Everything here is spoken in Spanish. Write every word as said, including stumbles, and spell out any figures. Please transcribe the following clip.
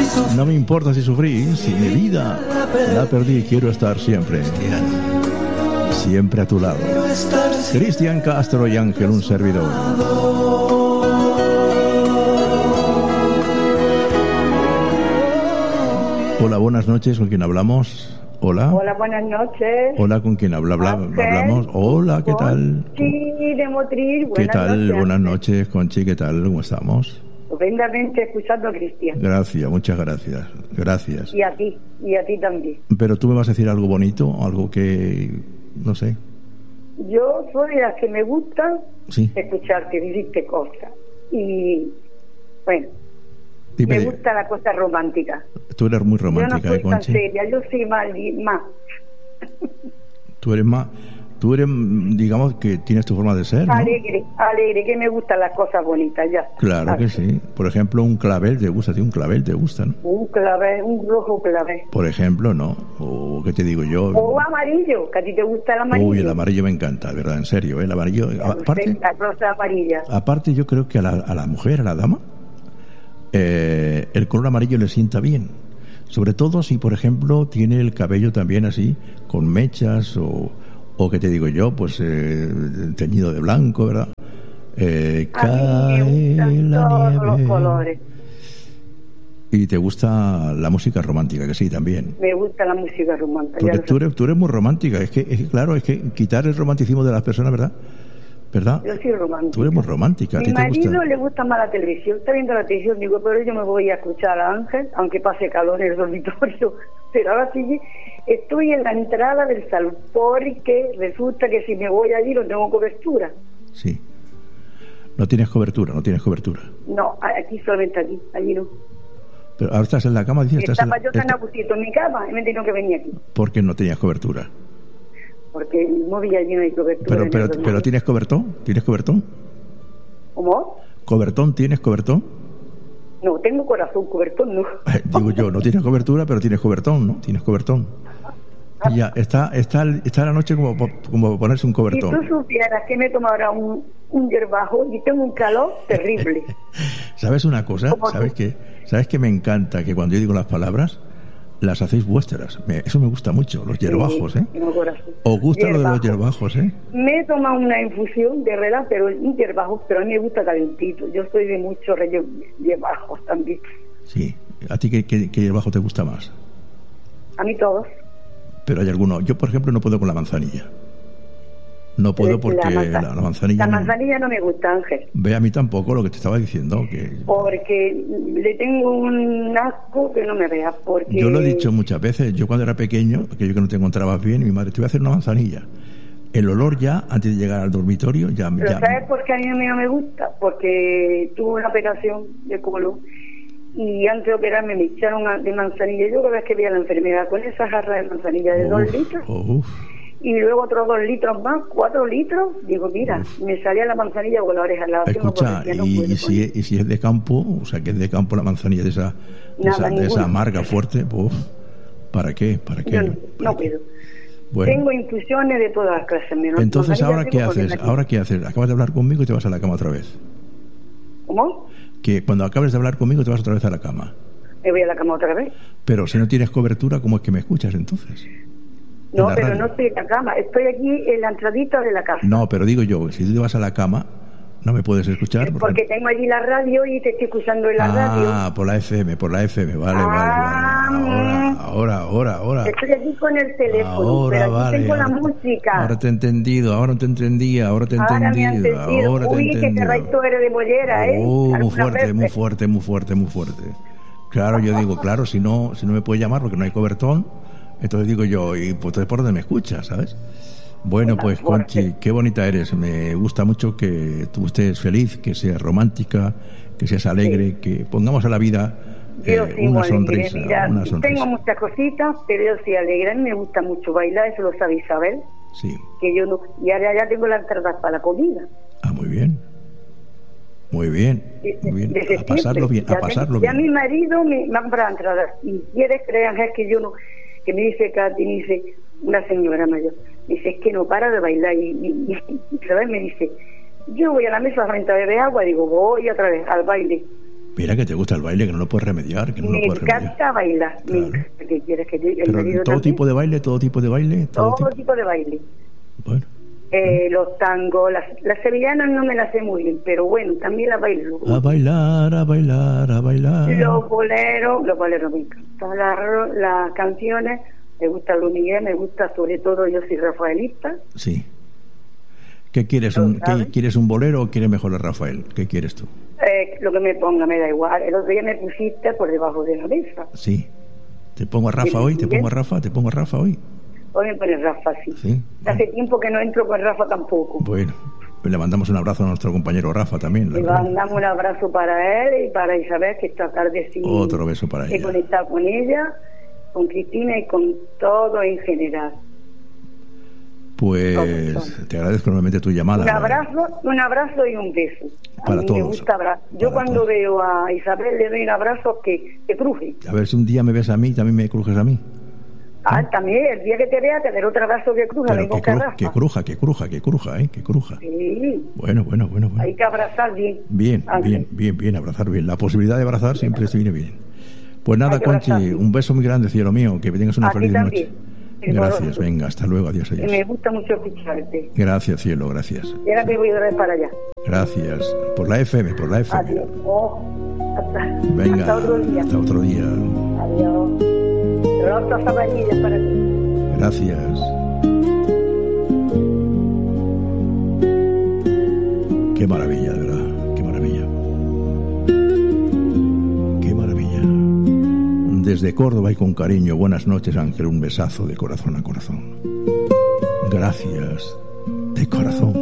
No me importa si sufrí, si mi vida la perdí, quiero estar siempre, siempre a tu lado. Cristian Castro y Ángel, un servidor. Hola, buenas noches, ¿con quién hablamos? Hola. Hola, buenas noches. Hola, ¿con quién habla? Habla, hablamos? Hola, ¿qué tal? Sí, de Motril. ¿Qué tal? Noches. Buenas noches, Conchi, ¿qué tal? ¿Cómo estamos? Estupendamente escuchando a Cristian. Gracias, muchas gracias. Gracias. Y a ti, y a ti también. Pero tú me vas a decir algo bonito, algo que, no sé. Yo soy la que me gusta sí. escucharte, decirte cosas. Y, bueno, Dime, me gusta la cosa romántica. Tú eres muy romántica, yo no soy ¿eh, Conchi? tan seria, yo soy más. más. Tú eres más... Tú eres, digamos, que tienes tu forma de ser, ¿no? Alegre, alegre, que me gustan las cosas bonitas, ya está. Claro que sí. Por ejemplo, un clavel te gusta, ¿sí? Un clavel te gusta, ¿no? Un clavel, un rojo clavel. Por ejemplo, ¿no? O, ¿qué te digo yo? O amarillo, que a ti te gusta el amarillo. Uy, el amarillo me encanta, ¿verdad? En serio, ¿eh? El amarillo... Aparte, la rosa amarilla. Aparte, yo creo que a la, a la mujer, a la dama, eh, el color amarillo le sienta bien. Sobre todo si, por ejemplo, tiene el cabello también así, con mechas o... O que te digo yo, pues eh, teñido de blanco, ¿verdad? Eh, a cae mí me gustan la todos nieve. los colores. Y te gusta la música romántica, que sí, también. Me gusta la música romántica. Tú eres, tú eres, tú eres muy romántica. Es que, es que, claro, es que quitar el romanticismo de las personas, ¿verdad? ¿Verdad? Yo soy romántica. Tú eres muy romántica. Mi ¿A ti te marido gusta? le gusta más la televisión. Está viendo la televisión, digo, pero yo me voy a escuchar a Ángel, aunque pase calor en el dormitorio. Pero ahora sí, estoy en la entrada del salón, porque resulta que si me voy allí no tengo cobertura. Sí. No tienes cobertura, no tienes cobertura. No, aquí solamente aquí, allí no. Pero ahora estás en la cama, dices. Estaba en, yo tan está... a gustito en mi cama y me tengo que venir aquí. ¿Por qué no tenías cobertura? Porque el móvil allí no hay cobertura. Pero, pero, pero ¿tienes cobertón? ¿Tienes cobertón? ¿Cómo? ¿Cobertón? ¿Tienes cobertón? No, tengo corazón, cobertón no. Eh, digo yo, no tienes cobertura, pero tienes cobertón, ¿no? Tienes cobertón. Y ya, está, está, está la noche como, como ponerse un cobertón. Si tú supieras que me tomará un, un hierbajo y tengo un calor terrible. ¿Sabes una cosa? ¿Sabes que, ¿Sabes que me encanta que cuando yo digo las palabras, las hacéis vuestras? Me, eso me gusta mucho, los hierbajos, ¿eh? ¿Os gusta hierbajo. Lo de los hierbajos, eh? Me he tomado una infusión de verdad, pero un hierbajo, pero a mí me gusta calentito. Yo soy de muchos hierbajos también. Sí. ¿A ti qué, qué, qué hierbajo te gusta más? A mí todos. Pero hay algunos. Yo, por ejemplo, no puedo con la manzanilla. No puedo porque la, manza la, la manzanilla... La manzanilla no, no me gusta, Ángel. Ve, a mí tampoco, lo que te estaba diciendo. Que... Porque le tengo un asco que no me veas. Porque... Yo lo he dicho muchas veces. Yo cuando era pequeño, que yo que no te encontrabas bien, mi madre, te voy a hacer una manzanilla. El olor ya, antes de llegar al dormitorio, ya... Pero ya... ¿sabes por qué a mí no me gusta? Porque tuve una operación de colon y antes de operarme me echaron de manzanilla. Yo cada vez que veía la enfermedad con esa jarra de manzanilla de uf, dos litros... Uf. Y luego otros dos litros más, cuatro litros, digo, mira, uf. me salía la manzanilla con la oreja al lado. Escucha, y, no y, si es, y si es de campo, o sea, que es de campo la manzanilla de esa, de, Nada, esa, de esa amarga fuerte, pues, ¿para qué? ¿Para qué? Yo no, ¿Para no qué? puedo. Bueno. Tengo infusiones de todas las clases. Menos entonces, ¿ahora qué haces? ¿Ahora qué haces? ¿Acabas de hablar conmigo y te vas a la cama otra vez? ¿Cómo? Que cuando acabes de hablar conmigo te vas otra vez a la cama. ¿Me voy a la cama otra vez? Pero si no tienes cobertura, ¿cómo es que me escuchas entonces? No, pero radio. No estoy en la cama, estoy aquí en la entradita de la casa. No, pero digo yo, si tú te vas a la cama, no me puedes escuchar. Porque, porque tengo allí la radio y te estoy escuchando en la ah, radio. Ah, por la F M, por la F M, vale, ah, vale, vale. Ahora, ahora, ahora. Estoy aquí con el teléfono, ahora, pero aquí vale, tengo ahora, la música. Ahora te he entendido, ahora te entendía, ahora te he ahora entendido. Me entendido. Ahora Uy, te he entendido. que te raito eres de mollera, ¿eh? Oh, muy fuerte, veces. muy fuerte, muy fuerte, muy fuerte. Claro, yo digo, claro, si no, si no me puedes llamar porque no hay cobertón, entonces digo yo, y pues entonces por dónde me escuchas, ¿sabes? Bueno, pues Conchi, qué bonita eres. Me gusta mucho que tú estés feliz, que seas romántica, que seas alegre, sí. que pongamos a la vida eh, yo sí, una, alegre, sonrisa, mira, una sonrisa. Tengo muchas cositas, pero yo sí alegre. A mí me gusta mucho bailar, eso lo sabe Isabel. Sí. Que yo no, y ahora ya tengo la entrada para la comida. Ah, muy bien. Muy bien, muy bien. A pasarlo bien, a pasarlo bien. Ya mi marido me, me ha comprado entradas. Y quieres creer que yo no, que me dice Katy, me dice una señora mayor, me dice, es que no para de bailar. Y, y, y otra vez me dice, yo voy a la mesa a beber agua, digo, voy otra vez al baile. Mira que te gusta el baile, que no lo puedes remediar. Que no me lo puedes encanta remediar. bailar. Claro. Me, ¿qué quieres que te, Pero todo también? tipo de baile, todo tipo de baile. Todo, Todo, tipo? tipo de baile. Bueno. Eh, los tangos, las, las sevillanas no me las sé muy bien, pero bueno, también las bailo. A bailar, a bailar, a bailar. Los boleros, los boleros me encantan. Las, las canciones, me gusta Luis Miguel, me gusta sobre todo, yo soy rafaelista. Sí. ¿Qué quieres? Un, ¿qué, ¿Quieres un bolero o quieres mejor a Rafael? ¿Qué quieres tú? Eh, lo que me ponga me da igual. El otro día me pusiste por debajo de la mesa. Sí. ¿Te pongo a Rafa hoy? ¿Te pongo a Rafa? ¿Te pongo a Rafa hoy? Hoy me pone Rafa, sí. Sí. Hace tiempo que no entro con Rafa tampoco. Bueno, pues le mandamos un abrazo a nuestro compañero Rafa también. Le mandamos un abrazo para él y para Isabel, que esta tarde sí. Otro beso para ella. He conectado con ella, con Cristina y con todo en general. Pues te agradezco enormemente tu llamada. Un abrazo, un abrazo y un beso. A para mí todos. Me gusta abra- Yo cuando todos. veo a Isabel le doy un abrazo que, que cruje. A ver si un día me ves a mí, también me crujes a mí. Ah, ¿eh? También, el día que te vea te daré otro abrazo que cruja. Pero que, cru- que cruja, que cruja, que cruja, ¿eh? Que cruja. Sí. Bueno, bueno, bueno, bueno. Hay que abrazar bien. Bien, Ángel. bien, bien, bien, abrazar bien. La posibilidad de abrazar siempre se viene bien. Pues nada, Conchi, un beso muy grande, cielo mío. Que tengas una a feliz también. noche. Gracias, venga, hasta luego, adiós, adiós. Me gusta mucho escucharte. Gracias, cielo, gracias. Y ahora me voy a ir para allá. Gracias. Por la F M, por la F M. Adiós. Oh, hasta, venga, hasta otro día. Hasta otro día. Adiós. Otras zapatillas para ti. Gracias. Qué maravilla, de verdad, qué maravilla. Qué maravilla. Desde Córdoba y con cariño, buenas noches, Ángel, un besazo de corazón a corazón. Gracias, de corazón.